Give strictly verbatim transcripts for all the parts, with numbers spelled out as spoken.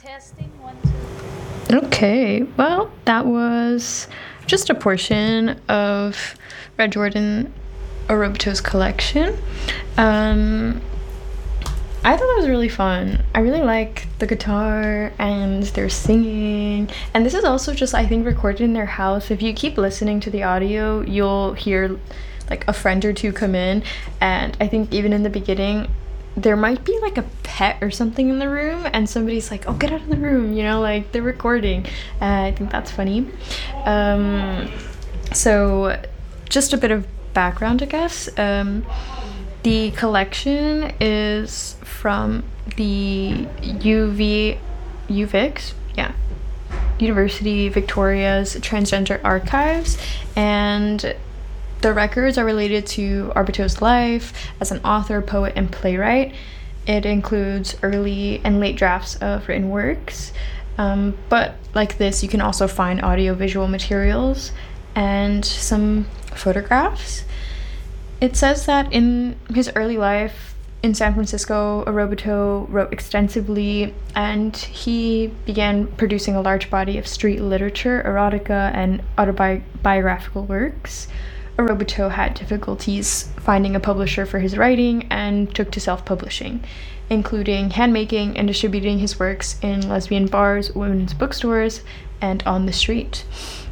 Testing one, two. Okay, well, that was just a portion of Red Jordan Aroboto's collection. Um, I thought that was really fun. I really like the guitar and their singing. And this is also just, I think, recorded in their house. If you keep listening to the audio, you'll hear like a friend or two come in. And I think even in the beginning, there might be like a pet or something in the room and somebody's like, oh, get out of the room, you know, like they're recording. Uh, I think that's funny. Um, so just a bit of background, I guess. Um, the collection is from the U V, U V I C, yeah, University Victoria's Transgender Archives, and the records are related to Aroboto's life as an author, poet, and playwright. It includes early and late drafts of written works, um, but like this, you can also find audio-visual materials and some photographs. It says that in his early life in San Francisco, Aroboto wrote extensively, and he began producing a large body of street literature, erotica, and autobiographical works. Aroboto had difficulties finding a publisher for his writing and took to self-publishing, including handmaking and distributing his works in lesbian bars, women's bookstores, and on the street.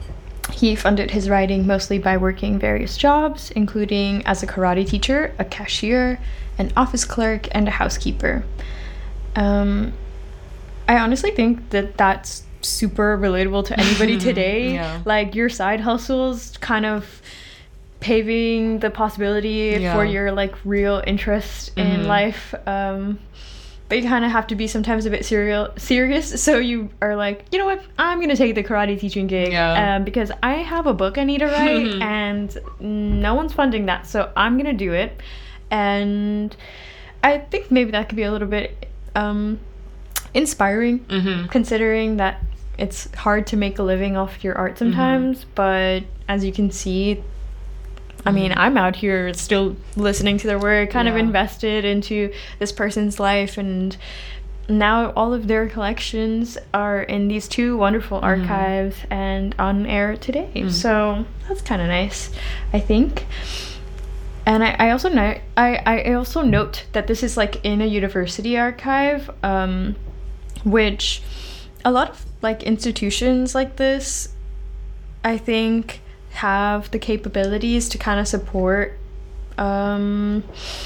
He funded his writing mostly by working various jobs, including as a karate teacher, a cashier, an office clerk, and a housekeeper. Um, I honestly think that that's super relatable to anybody today. Yeah. Like, your side hustles kind of paving the possibility Yeah. for your like real interest Mm-hmm. in life, um but you kind of have to be sometimes a bit serial serious, so you are like, you know what, I'm gonna take the karate teaching gig, Yeah. um, because I have a book I need to write and no one's funding that, so I'm gonna do it. And I think maybe that could be a little bit um inspiring, Mm-hmm. considering that it's hard to make a living off your art sometimes, but as you can see, I mean, I'm out here still listening to their work, kind of Yeah. invested into this person's life, and now all of their collections are in these two wonderful archives and on air today. So that's kind of nice, I think. And I, I also know I, I also note that this is like in a university archive, um, which a lot of like institutions like this, I think, have the capabilities to kind of support um,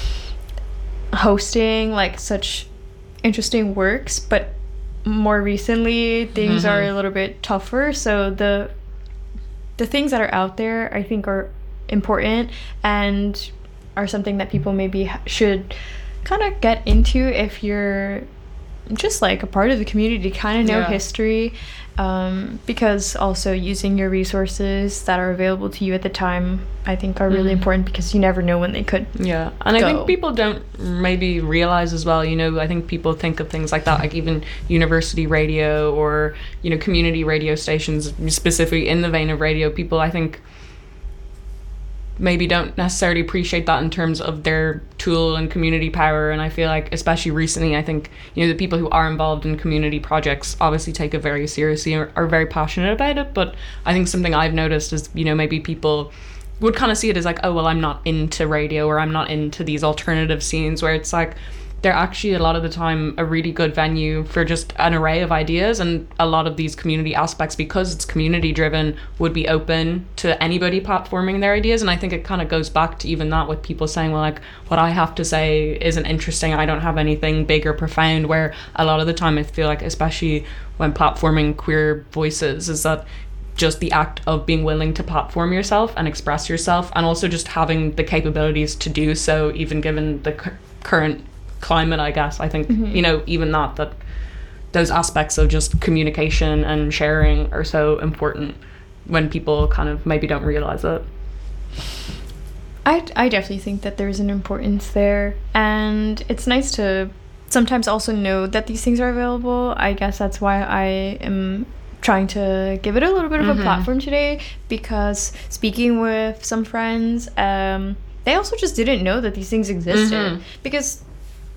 hosting like such interesting works, but more recently things are a little bit tougher. So the the things that are out there, I think, are important and are something that people maybe ha- should kind of get into if you're just like a part of the community, kind of know Yeah. history, um, because also using your resources that are available to you at the time, I think, are really important, because you never know when they could. Yeah, and I go. think people don't maybe realize as well, you know, I think people think of things like that, like even university radio or, you know, community radio stations, specifically in the vein of radio, people, I think, maybe don't necessarily appreciate that in terms of their tool and community power. And I feel like, especially recently, I think, you know, the people who are involved in community projects obviously take it very seriously and are, are very passionate about it. But I think something I've noticed is, you know, maybe people would kind of see it as like, oh, well, I'm not into radio, or I'm not into these alternative scenes, where it's like, they're actually a lot of the time a really good venue for just an array of ideas, and a lot of these community aspects, because it's community driven, would be open to anybody platforming their ideas. And I think it kind of goes back to even that, with people saying, well, like, what I have to say isn't interesting, I don't have anything big or profound, where a lot of the time I feel like, especially when platforming queer voices, is that just the act of being willing to platform yourself and express yourself, and also just having the capabilities to do so, even given the cu- current climate, I guess. I think, you know, even that, that those aspects of just communication and sharing are so important when people kind of maybe don't realize it. I, I definitely think that there's an importance there, and it's nice to sometimes also know that these things are available. I guess that's why I am trying to give it a little bit of a platform today, because speaking with some friends, um, they also just didn't know that these things existed, because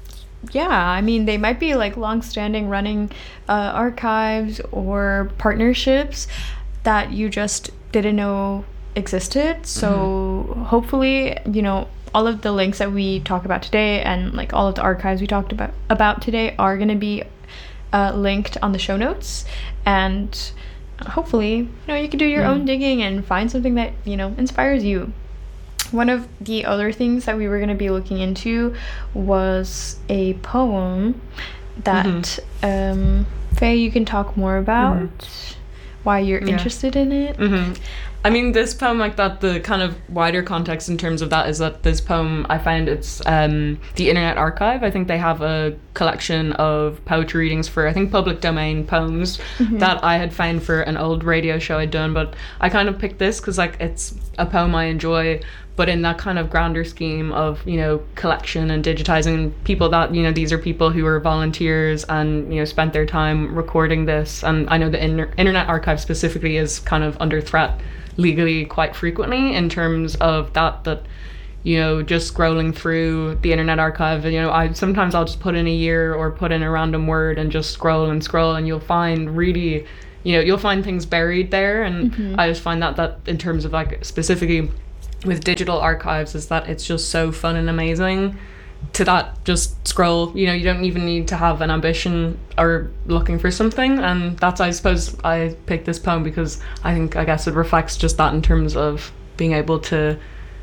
yeah, I mean, they might be like long-standing running uh, archives or partnerships that you just didn't know existed. So mm-hmm. hopefully, you know, all of the links that we talk about today and like all of the archives we talked about about today are going to be uh, linked on the show notes, and hopefully, you know, you can do your mm. own digging and find something that, you know, inspires you. One of the other things that we were going to be looking into was a poem that mm-hmm. um, Faye, you can talk more about mm-hmm. why you're yeah. interested in it. Mm-hmm. I mean, this poem, like that, the kind of wider context in terms of that is that this poem, I find it's um, the Internet Archive. I think they have a collection of poetry readings for, I think, public domain poems mm-hmm. that I had found for an old radio show I'd done. But I kind of picked this because, like, it's a poem I enjoy, but in that kind of grander scheme of, you know, collection and digitizing people that, you know, these are people who are volunteers and, you know, spent their time recording this. And I know the Inter- Internet Archive specifically is kind of under threat legally quite frequently in terms of that, that, you know, just scrolling through the Internet Archive, you know, I sometimes I'll just put in a year or put in a random word and just scroll and scroll, and you'll find really, you know, you'll find things buried there. And mm-hmm. I just find that that in terms of like specifically with digital archives is that it's just so fun and amazing to that just scroll, you know, you don't even need to have an ambition or looking for something. And that's, I suppose I picked this poem because I think, I guess it reflects just that in terms of being able to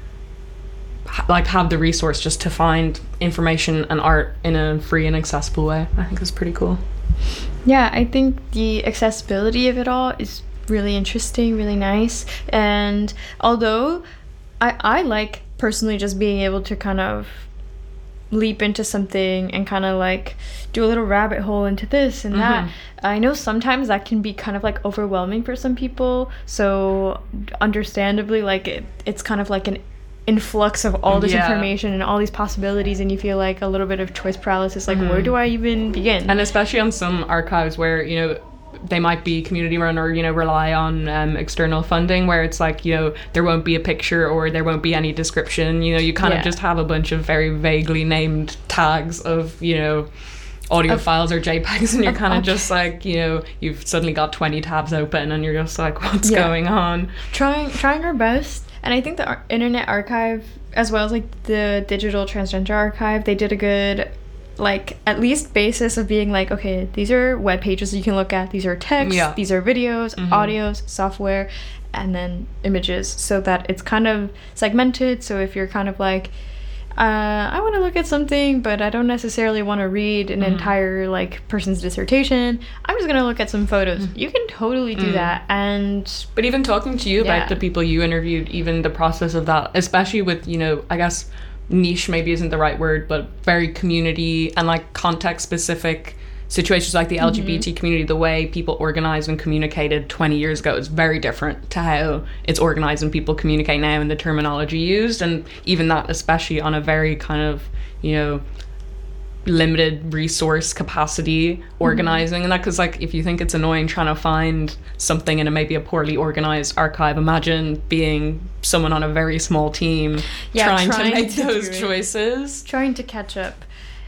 ha- like have the resource just to find information and art in a free and accessible way. I think it's pretty cool. Yeah, I think the accessibility of it all is really interesting, really nice. And although I, I like personally just being able to kind of leap into something and kind of like do a little rabbit hole into this and that. Mm-hmm. I know sometimes that can be kind of like overwhelming for some people, so understandably, like it, it's kind of like an influx of all this yeah. information and all these possibilities, and you feel like a little bit of choice paralysis, like mm-hmm. where do I even begin? And especially on some archives where, you know, they might be community run or, you know, rely on um, external funding, where it's like, you know, there won't be a picture or there won't be any description, you know, you kind yeah. of just have a bunch of very vaguely named tags of, you know, audio of, files or JPEGs, and you're kind of just like, you know, you've suddenly got twenty tabs open and you're just like, what's yeah. going on? Trying trying our best. And I think the Ar- Internet Archive, as well as like the Digital Transgender Archive, they did a good, like, at least basis of being like, okay, these are web pages you can look at, these are texts, yeah. these are videos, mm-hmm. audios, software, and then images, so that it's kind of segmented. So if you're kind of like, uh, I want to look at something, but I don't necessarily want to read an mm-hmm. entire like person's dissertation, I'm just gonna look at some photos. Mm-hmm. You can totally do mm-hmm. that. And but even talking to you yeah. about the people you interviewed, even the process of that, especially with, you know, I guess niche maybe isn't the right word, but very community and like context specific situations, like the mm-hmm. L G B T community, the way people organized and communicated twenty years ago is very different to how it's organized and people communicate now, and the terminology used, and even that, especially on a very kind of, you know, limited resource capacity organizing mm-hmm. and that, because like if you think it's annoying trying to find something in a maybe a poorly organized archive, imagine being someone on a very small team yeah, trying, trying to make to those choices, trying to catch up.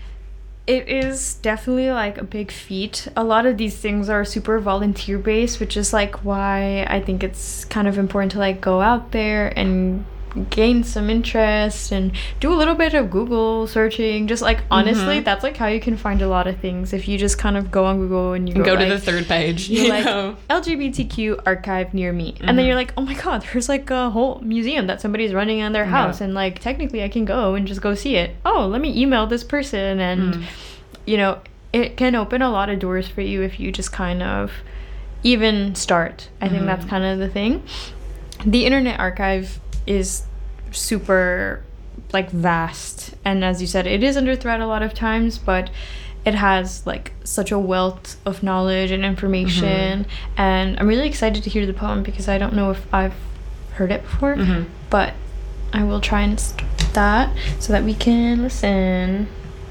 It is definitely like a big feat. A lot of these things are super volunteer based, which is like why I think it's kind of important to like go out there and gain some interest and do a little bit of Google searching. Just like honestly, mm-hmm. that's like how you can find a lot of things. If you just kind of go on Google and you and go, go like, to the third page, you're you like know, L G B T Q archive near me, mm-hmm. and then you're like, oh my god, there's like a whole museum that somebody's running in their house, yeah. and like technically I can go and just go see it. Oh, let me email this person, and mm. you know, it can open a lot of doors for you if you just kind of even start. I mm-hmm. think that's kind of the thing. The Internet Archive is super like vast, and as you said, it is under threat a lot of times, but it has like such a wealth of knowledge and information, mm-hmm. and I'm really excited to hear the poem because I don't know if I've heard it before, mm-hmm. but I will try and start that so that we can listen.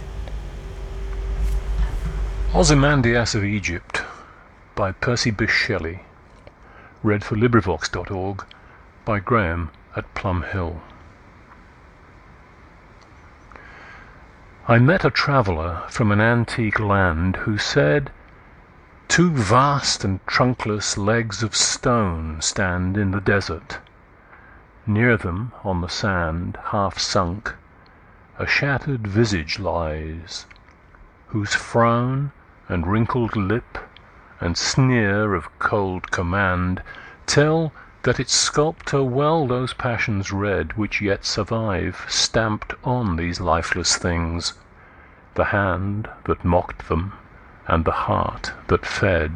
Ozymandias of Egypt by Percy Bysshe Shelley. Read for LibriVox dot org by Graham at Plum Hill. I met a traveller from an antique land who said, "Two vast and trunkless legs of stone stand in the desert. Near them, on the sand, half sunk, a shattered visage lies, whose frown and wrinkled lip and sneer of cold command tell that its sculptor well those passions read which yet survive, stamped on these lifeless things, the hand that mocked them and the heart that fed."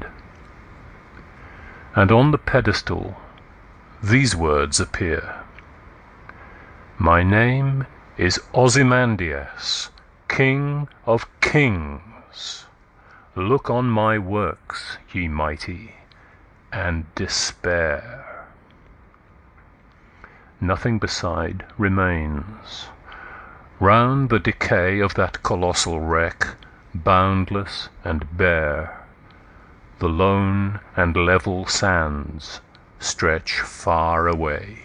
And on the pedestal these words appear: "My name is Ozymandias, King of Kings. Look on my works, ye mighty, and despair." Nothing beside remains. Round the decay of that colossal wreck, boundless and bare, the lone and level sands stretch far away.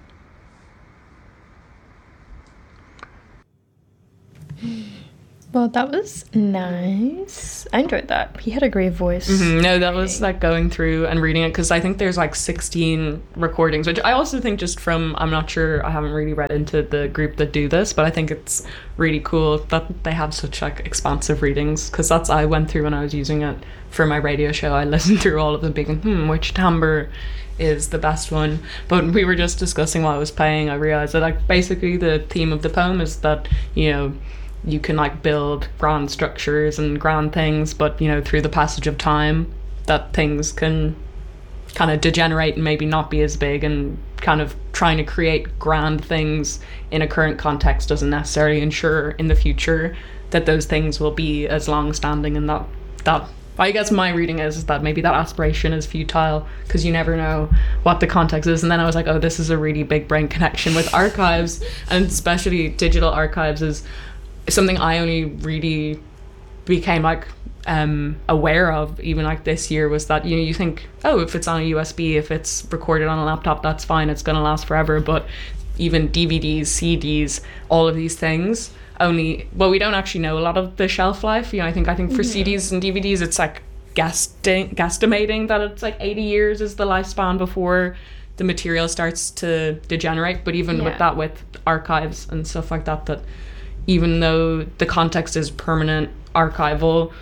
Well, that was nice. I enjoyed that. He had a great voice. Mhm. No, that was like going through and reading it, because I think there's like sixteen recordings, which I also think just from, I'm not sure, I haven't really read into the group that do this, but I think it's really cool that they have such like expansive readings, because that's, I went through when I was using it for my radio show, I listened through all of them being, hmm, which timbre is the best one. But we were just discussing while I was playing, I realized that like basically the theme of the poem is that, you know, you can like build grand structures and grand things, but you know, through the passage of time, that things can kind of degenerate and maybe not be as big, and kind of trying to create grand things in a current context doesn't necessarily ensure in the future that those things will be as long standing. And that that I guess my reading is, is that maybe that aspiration is futile, because you never know what the context is. And then I was like, oh, this is a really big brain connection with archives, and especially digital archives is something I only really became like um aware of even like this year, was that, you know, you think, oh, if it's on a U S B, if it's recorded on a laptop, that's fine, it's gonna last forever. But even D V Ds, C Ds, all of these things only, well, we don't actually know a lot of the shelf life. You know, I think I think for mm-hmm. C Ds and D V Ds, it's like guessing, guesstimating that it's like eighty years is the lifespan before the material starts to degenerate. But even yeah. with that, with archives and stuff like that, that even though the context is permanent archival,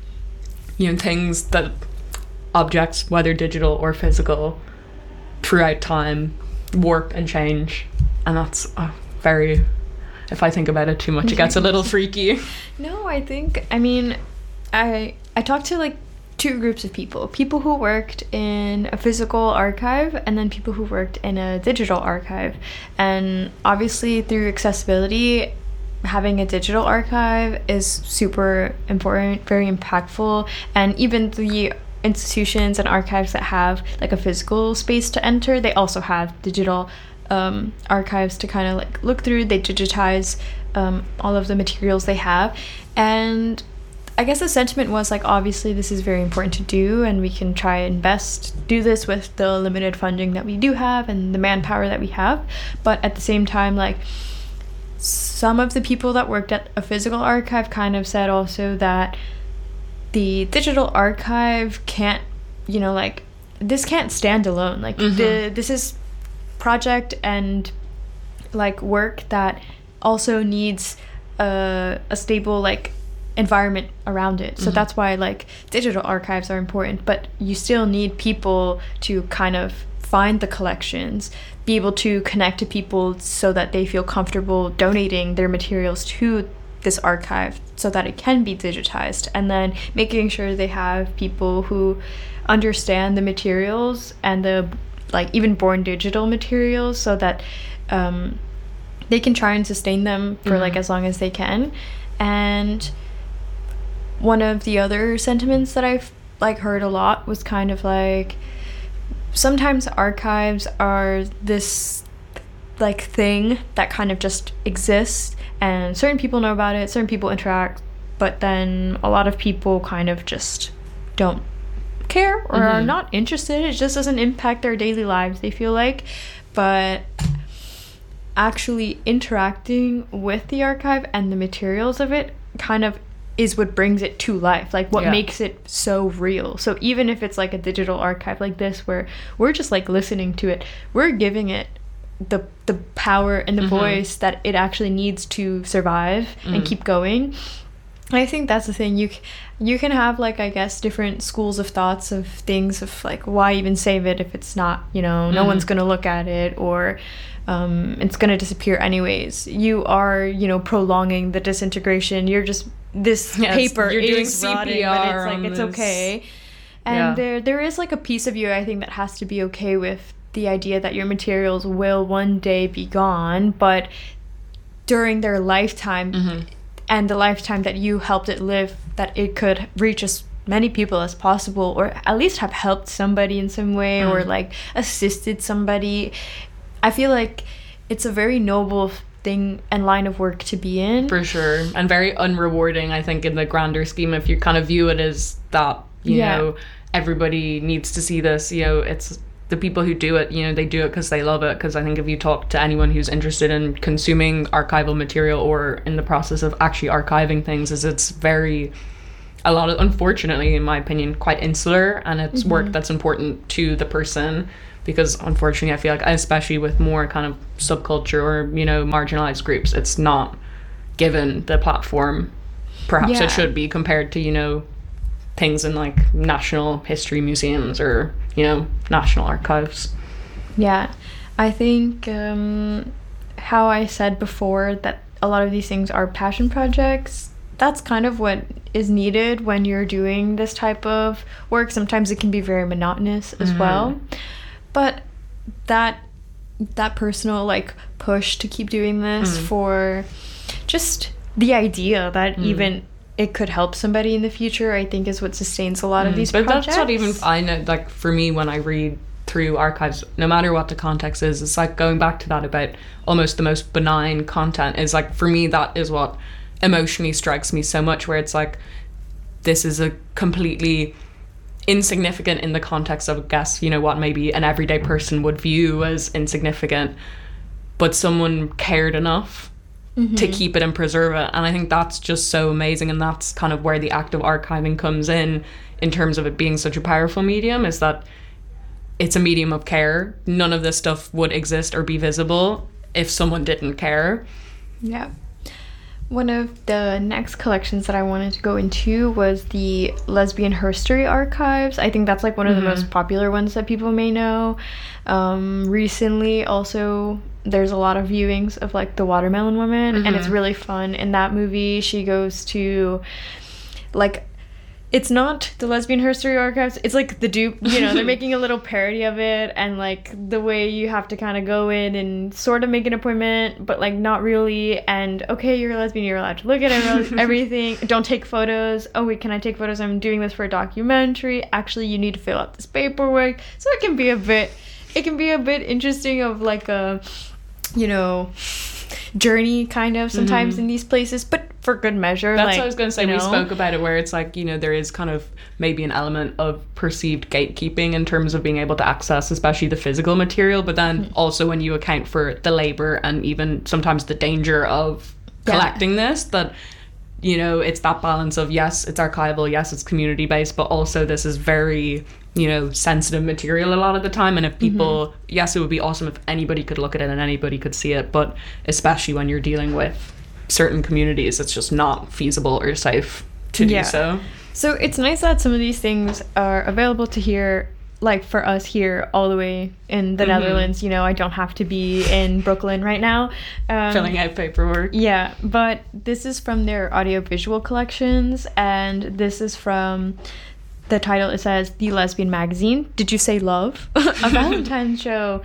you know, things that objects, whether digital or physical, throughout time warp and change. And that's uh, very, if I think about it too much, it gets a little freaky. No, I think, I mean, I I talked to like two groups of people. People who worked in a physical archive, and then people who worked in a digital archive. And obviously through accessibility, having a digital archive is super important, very impactful. And even the institutions and archives that have like a physical space to enter, they also have digital um, archives to kind of like look through. They digitize um, all of the materials they have. And I guess the sentiment was like, obviously this is very important to do, and we can try and best do this with the limited funding that we do have and the manpower that we have. But at the same time, like, some of the people that worked at a physical archive kind of said also that the digital archive can't, you know, like, this can't stand alone. Like, mm-hmm. the this is project and like work that also needs a, a stable like environment around it. So mm-hmm. that's why like digital archives are important, but you still need people to kind of find the collections, be able to connect to people so that they feel comfortable donating their materials to this archive so that it can be digitized, and then making sure they have people who understand the materials and the like even born digital materials, so that um, they can try and sustain them for mm-hmm. like as long as they can. And one of the other sentiments that I've like heard a lot was kind of like, sometimes archives are this like thing that kind of just exists, and certain people know about it, certain people interact, but then a lot of people kind of just don't care or mm-hmm. are not interested. It just doesn't impact their daily lives, they feel like. But actually interacting with the archive and the materials of it kind of is what brings it to life, like what Yeah. makes it so real. So even if it's like a digital archive like this where we're just like listening to it, we're giving it the the power and the Mhm. voice that it actually needs to survive and Mm. keep going. I think that's the thing. You c- you can have like, I guess, different schools of thoughts of things of like, why even save it if it's not, you know, no Mhm. one's gonna look at it, or um, it's gonna disappear anyways. You are, you know, prolonging the disintegration. You're just this Yes, paper you're doing is rotting, but C P R it's like on it's this. okay. And Yeah. there there is like a piece of you, I think, that has to be okay with the idea that your materials will one day be gone, but during their lifetime Mhm. and the lifetime that you helped it live, that it could reach as many people as possible, or at least have helped somebody in some way, or Mm. like assisted somebody. I feel like it's a very noble thing and line of work to be in. For sure. And very unrewarding, I think, in the grander scheme, if you kind of view it as that, you Yeah. know, everybody needs to see this, you know, it's the people who do it, you know, they do it because they love it. Because I think if you talk to anyone who's interested in consuming archival material or in the process of actually archiving things, is it's very, a lot of, unfortunately, in my opinion, quite insular, and it's work that's important to the person. Because unfortunately, I feel like, especially with more kind of subculture or, you know, marginalized groups, it's not given the platform perhaps Yeah. it should be, compared to, you know, things in like national history museums or, you know, national archives. Yeah, I think um, how I said before that a lot of these things are passion projects, that's kind of what is needed when you're doing this type of work. Sometimes it can be very monotonous as Mhm. well, but that that personal like push to keep doing this Mm. for just the idea that Mm. even it could help somebody in the future, I think, is what sustains a lot of these but projects. that's not even, I know, like for me, when I read through archives, no matter what the context is, it's like going back to that about almost the most benign content is like, for me, that is what emotionally strikes me so much, where it's like, this is a completely insignificant in the context of, I guess, you know, what maybe an everyday person would view as insignificant, but someone cared enough to keep it and preserve it. And I think that's just so amazing, and that's kind of where the act of archiving comes in in terms of it being such a powerful medium, is that it's a medium of care. None of this stuff would exist or be visible if someone didn't care. Yeah. One of the next collections that I wanted to go into was the Lesbian Herstory Archives. I think that's like one of the Mhm. most popular ones that people may know. Um, recently, also, there's a lot of viewings of like The Watermelon Woman, and it's Mhm. really fun. In that movie, she goes to like, it's not the Lesbian Herstory Archives, it's like the dupe, you know, they're making a little parody of it, and like the way you have to kind of go in and sort of make an appointment, but like not really, and okay, you're a lesbian, you're allowed to look at every- everything, don't take photos, oh wait, can I take photos, I'm doing this for a documentary, actually you need to fill out this paperwork, so it can be a bit, it can be a bit interesting of like a, you know, journey kind of sometimes Mhm. in these places, but for good measure. That's like, what I was going to say. you We know? spoke about it, where it's like, you know, there is kind of maybe an element of perceived gatekeeping in terms of being able to access, especially the physical material, but then also when you account for the labor and even sometimes the danger of Yeah. collecting this, that, you know, it's that balance of, yes, it's archival, yes, it's community based, but also this is very, you know, sensitive material a lot of the time. And if people, yes, it would be awesome if anybody could look at it and anybody could see it, but especially when you're dealing with certain communities, it's just not feasible or safe to Yeah. do so. So it's nice that some of these things are available to hear, like for us here all the way in the Mhm. Netherlands. You know, I don't have to be in Brooklyn right now. Um, Filling out paperwork. Yeah, but this is from their audiovisual collections, and this is from the title. It says The Lesbian Magazine. Did you say love? A Valentine's show.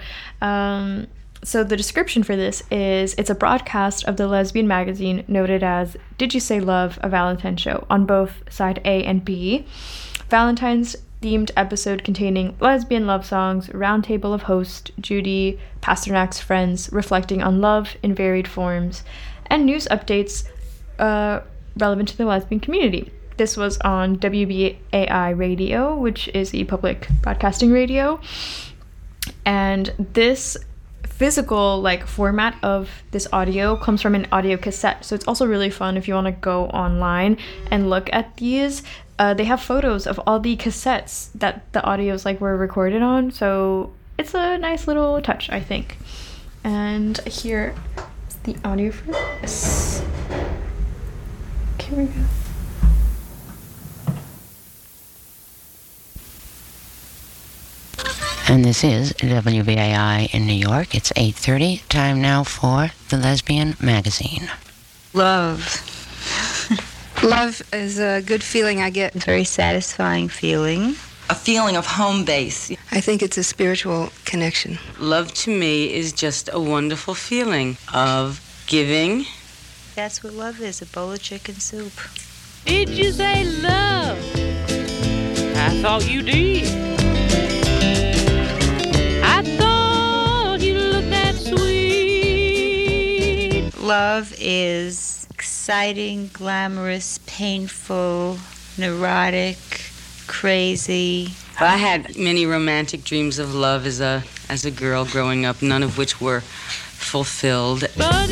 Um, so the description for this is, it's a broadcast of the Lesbian Magazine noted as Did You Say Love? A Valentine's Show on both side A and B. Valentine's themed episode containing lesbian love songs, roundtable of host Judy Pasternak's friends reflecting on love in varied forms, and news updates uh, relevant to the lesbian community. This was on W B A I Radio, which is a public broadcasting radio. And this physical like format of this audio comes from an audio cassette, so it's also really fun if you want to go online and look at these. Uh, they have photos of all the cassettes that the audios like were recorded on, so it's a nice little touch, I think. And here is the audio for this. Here we go. And this is W B A I in New York. It's eight thirty. Time now for the Lesbian Magazine. Love. Love is a good feeling I get. Very satisfying feeling. A feeling of home base. I think it's a spiritual connection. Love to me is just a wonderful feeling of giving. That's what love is, a bowl of chicken soup. Did you say love? I thought you did. I thought you looked that sweet. Love is exciting, glamorous, painful, neurotic, crazy. I had many romantic dreams of love as a as a girl growing up, none of which were fulfilled. But